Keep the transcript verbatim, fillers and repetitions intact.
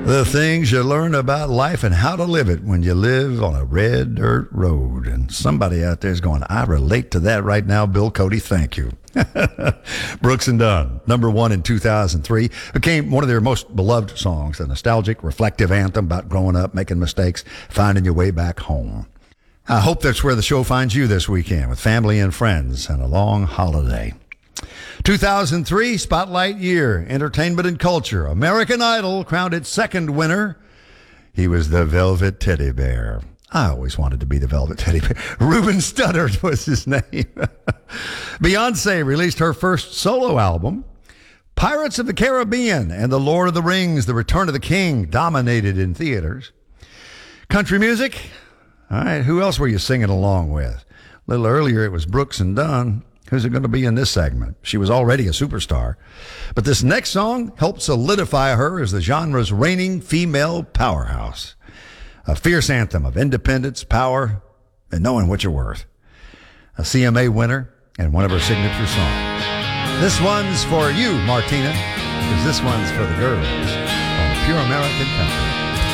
The things you learn about life and how to live it when you live on a red dirt road. And somebody out there is going, I relate to that right now. Bill Cody, thank you. Brooks and Dunn, number one in two thousand three, became one of their most beloved songs, a nostalgic, reflective anthem about growing up, making mistakes, finding your way back home. I hope that's where the show finds you this weekend with family and friends and a long holiday. two thousand three Spotlight Year, Entertainment and Culture. American Idol crowned its second winner. He was the Velvet Teddy Bear. I always wanted to be the Velvet Teddy Bear. Ruben Studdard was his name. Beyonce released her first solo album. Pirates of the Caribbean and The Lord of the Rings, The Return of the King dominated in theaters. Country music. All right, who else were you singing along with? A little earlier, it was Brooks and Dunn. Who's it going to be in this segment? She was already a superstar. But this next song helped solidify her as the genre's reigning female powerhouse. A fierce anthem of independence, power, and knowing what you're worth. A C M A winner and one of her signature songs. This one's for you, Martina, because this one's for the girls on the Pure American Country.